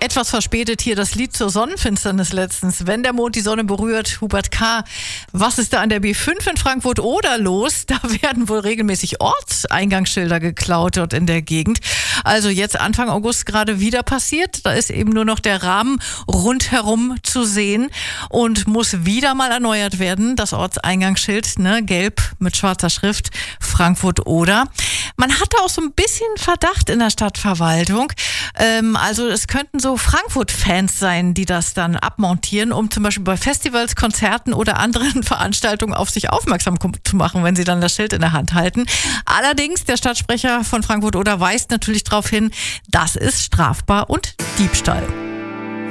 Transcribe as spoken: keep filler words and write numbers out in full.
Etwas verspätet hier das Lied zur Sonnenfinsternis letztens. Wenn der Mond die Sonne berührt, Hubert K. Was ist da an der B fünf in Frankfurt-Oder los? Da werden wohl regelmäßig Ortseingangsschilder geklaut dort in der Gegend. Also jetzt Anfang August gerade wieder passiert. Da ist eben nur noch der Rahmen rundherum zu sehen und muss wieder mal erneuert werden. Das Ortseingangsschild, ne, gelb mit schwarzer Schrift, Frankfurt-Oder. Man hatte auch so ein bisschen Verdacht in der Stadtverwaltung. Ähm, also es könnten so Frankfurt-Fans sein, die das dann abmontieren, um zum Beispiel bei Festivals, Konzerten oder anderen Veranstaltungen auf sich aufmerksam zu machen, wenn sie dann das Schild in der Hand halten. Allerdings, der Stadtsprecher von Frankfurt-Oder weist natürlich darauf hin, das ist strafbar und Diebstahl.